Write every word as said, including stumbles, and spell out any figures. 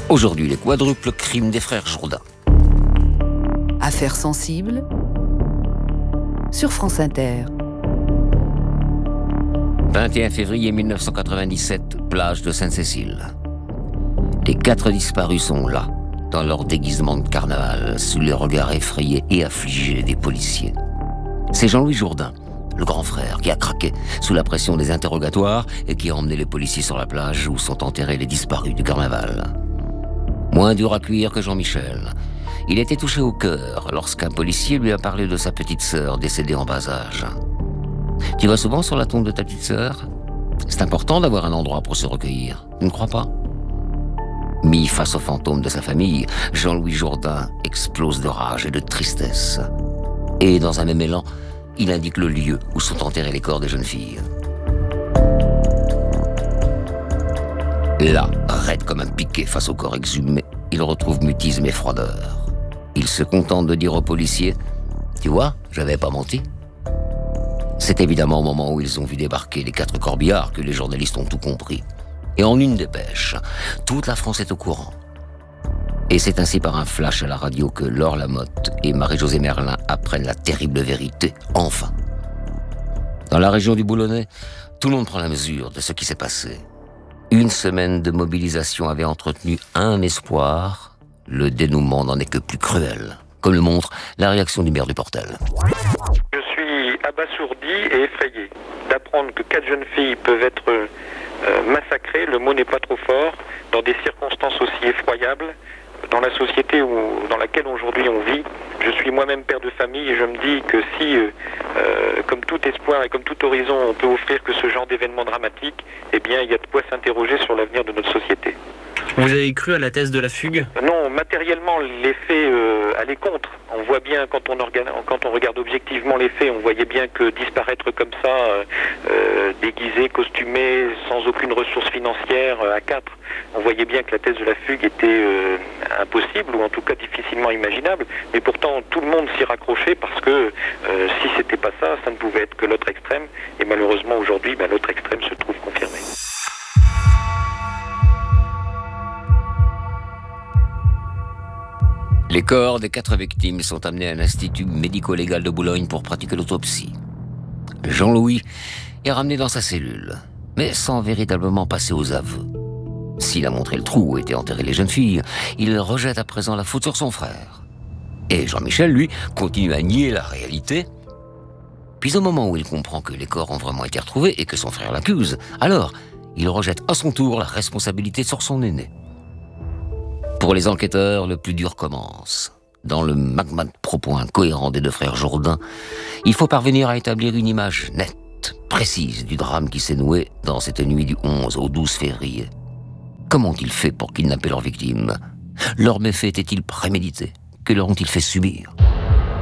Aujourd'hui, les quadruples crimes des frères Jourdain. Affaires sensibles sur France Inter. vingt et un février mille neuf cent quatre-vingt-dix-sept, plage de Sainte-Cécile. Les quatre disparus sont là, dans leur déguisement de carnaval, sous les regards effrayés et affligés des policiers. C'est Jean-Louis Jourdain, le grand frère, qui a craqué sous la pression des interrogatoires et qui a emmené les policiers sur la plage où sont enterrés les disparus du carnaval. Moins dur à cuire que Jean-Michel. Il était touché au cœur lorsqu'un policier lui a parlé de sa petite sœur décédée en bas âge. « Tu vas souvent sur la tombe de ta petite sœur ? C'est important d'avoir un endroit pour se recueillir, tu ne crois pas ?» Mis face aux fantômes de sa famille, Jean-Louis Jourdain explose de rage et de tristesse. Et dans un même élan, il indique le lieu où sont enterrés les corps des jeunes filles. Là, raide comme un piquet face au corps exhumé, il retrouve mutisme et froideur. Il se contente de dire aux policiers « Tu vois, j'avais pas menti ». C'est évidemment au moment où ils ont vu débarquer les quatre corbillards que les journalistes ont tout compris. Et en une dépêche, toute la France est au courant. Et c'est ainsi par un flash à la radio que Laure Lamotte et Marie-Josée Merlin apprennent la terrible vérité, enfin. Dans la région du Boulonnais, tout le monde prend la mesure de ce qui s'est passé. Une semaine de mobilisation avait entretenu un espoir. Le dénouement n'en est que plus cruel, comme le montre la réaction du maire du Portel. Je suis abasourdi et effrayé d'apprendre que quatre jeunes filles peuvent être euh, massacrées, le mot n'est pas trop fort, dans des circonstances aussi effroyables, dans la société où, dans laquelle aujourd'hui on vit. Je suis moi-même père de famille et je me dis que si, euh, euh, comme tout espoir et comme tout horizon, on peut offrir que ce genre d'événement dramatique, eh bien il y a de quoi s'interroger sur l'avenir de notre société. Vous avez cru à la thèse de la fugue ? Non, matériellement, les faits euh, allaient contre. On voit bien, quand on, organe, quand on regarde objectivement les faits, on voyait bien que disparaître comme ça, euh, euh, déguisé, costumé, sans aucune ressource financière, euh, à quatre, on voyait bien que la thèse de la fugue était euh, impossible, ou en tout cas difficilement imaginable. Mais pourtant, tout le monde s'y raccrochait parce que euh, si c'était pas ça, ça ne pouvait être que l'autre extrême. Et malheureusement, aujourd'hui, ben, l'autre extrême se trouve confirmé. Les corps des quatre victimes sont amenés à l'Institut médico-légal de Boulogne pour pratiquer l'autopsie. Jean-Louis est ramené dans sa cellule, mais sans véritablement passer aux aveux. S'il a montré le trou où étaient enterrées les jeunes filles, il rejette à présent la faute sur son frère. Et Jean-Michel, lui, continue à nier la réalité. Puis au moment où il comprend que les corps ont vraiment été retrouvés et que son frère l'accuse, alors il rejette à son tour la responsabilité sur son aîné. Pour les enquêteurs, le plus dur commence. Dans le magma de propos incohérent des deux frères Jourdain, il faut parvenir à établir une image nette, précise du drame qui s'est noué dans cette nuit du onze au douze février. Comment ont-ils fait pour kidnapper leurs victimes ? Leurs méfaits étaient-ils prémédités ? Que leur ont-ils fait subir ?